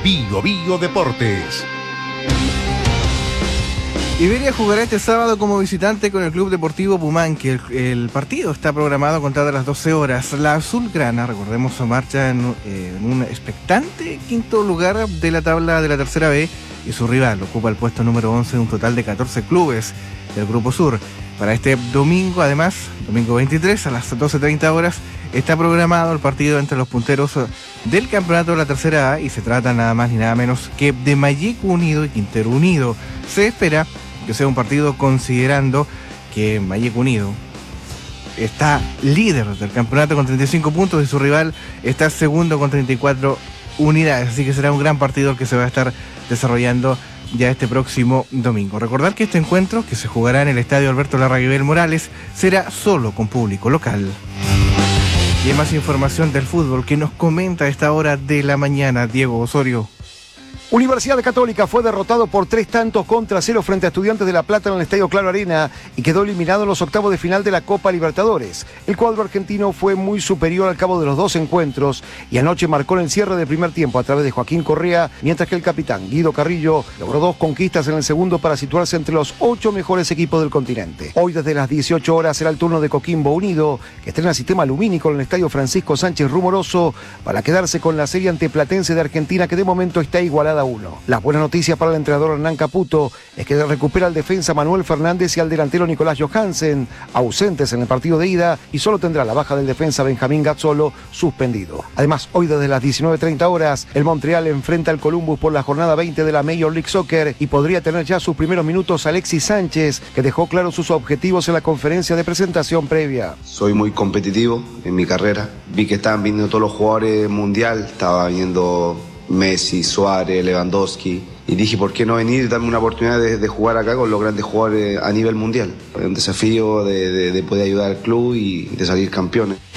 Bio Bio Deportes. Iberia jugará este sábado como visitante con el Club Deportivo Pumanque. El partido está programado a contar de las 12 horas. La azulgrana, recordemos, marcha en un expectante quinto lugar de la tabla de la tercera B y su rival ocupa el puesto número 11 de un total de 14 clubes del Grupo Sur. Para este domingo, además, domingo 23 a las 12:30 horas, está programado el partido entre los punteros del campeonato de la tercera A y se trata nada más ni nada menos que de Malleco Unido y Quintero Unido. Se espera que sea un partido considerando que Malleco Unido está líder del campeonato con 35 puntos y su rival está segundo con 34 unidades, así que será un gran partido el que se va a estar desarrollando ya este próximo domingo. Recordar que este encuentro, que se jugará en el Estadio Alberto Larraguibel Morales, será solo con público local. Y hay más información del fútbol que nos comenta a esta hora de la mañana Diego Osorio. Universidad Católica fue derrotado por 3-0 frente a Estudiantes de La Plata en el Estadio Claro Arena y quedó eliminado en los octavos de final de la Copa Libertadores. El cuadro argentino fue muy superior al cabo de los dos encuentros y anoche marcó el cierre del primer tiempo a través de Joaquín Correa, mientras que el capitán Guido Carrillo logró 2 conquistas en el segundo para situarse entre los 8 mejores equipos del continente. Hoy desde las 18 horas será el turno de Coquimbo Unido, que estrena sistema lumínico en el Estadio Francisco Sánchez Rumoroso para quedarse con la serie ante Platense de Argentina, que de momento está igualada 1. Las buenas noticias para el entrenador Hernán Caputo es que recupera al defensa Manuel Fernández y al delantero Nicolás Johansen, ausentes en el partido de ida, y solo tendrá la baja del defensa Benjamín Gazzolo, suspendido. Además, hoy desde las 19:30 horas, el Montreal enfrenta al Columbus por la jornada 20 de la Major League Soccer y podría tener ya sus primeros minutos Alexis Sánchez, que dejó claros sus objetivos en la conferencia de presentación previa. Soy muy competitivo en mi carrera. Vi que estaban viniendo todos los jugadores mundial, estaba viendo Messi, Suárez, Lewandowski, y dije, ¿por qué no venir y darme una oportunidad de jugar acá con los grandes jugadores a nivel mundial? Un desafío de poder ayudar al club y de salir campeones.